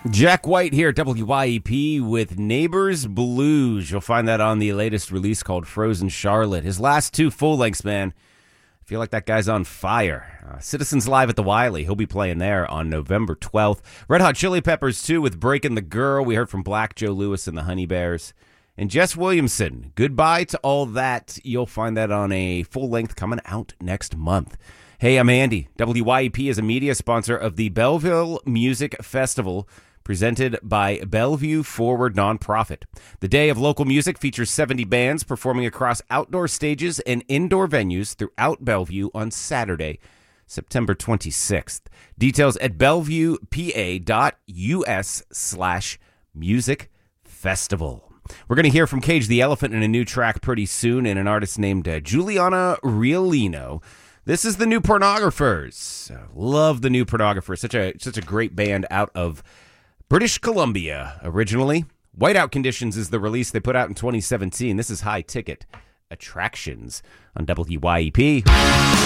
Jack White here at WYEP with Neighbors Blues. You'll find that on the latest release called Frozen Charlotte. His last two full-lengths, man. I feel like that guy's on fire. Citizens Live at the Wiley. He'll be playing there on November 12th. Red Hot Chili Peppers, too, with Breaking the Girl. We heard from Black Joe Lewis and the Honey Bears. And Jess Williamson, Goodbye to All That. You'll find that on a full-length coming out next month. Hey, I'm Andy. WYEP is a media sponsor of the Belleville Music Festival, presented by Bellevue Forward Nonprofit. The day of local music features 70 bands performing across outdoor stages and indoor venues throughout Bellevue on Saturday, September 26th. Details at bellevuepa.us/music festival. We're going to hear from Cage the Elephant in a new track pretty soon, and an artist named Juliana Riolino. This is the New Pornographers. Love the New Pornographers. Such a great band out of British Columbia originally. Whiteout Conditions is the release they put out in 2017. This is High Ticket Attractions on WYEP.